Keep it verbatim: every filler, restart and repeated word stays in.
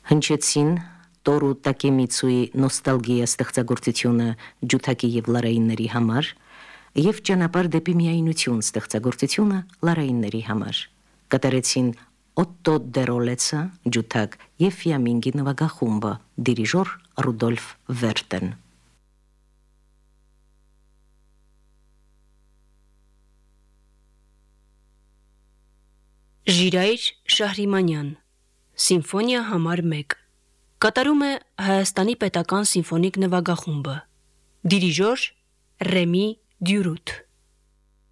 Հնչեցին Տորու Տակեմիցուի նոստալգիա ստեղծագործությունը ջութակի և լարայինների համար և ճանապարհ դեպի միայնություն ստեղծագործությունը լարայինների համար։ Կատարեցին Օտտո Դերոլեցը ջութակ և Ֆիամինգի նվագախումբը, դիրիժոր Ռուդոլֆ Վերտեն։ Ժիրայր Շահրիմանյան Սիմֆոնիա համար մեկ կատարում է Հայաստանի պետական սիմֆոնիկ նվագախումբը, դիրիժոր Ռեմի Դյուրութ։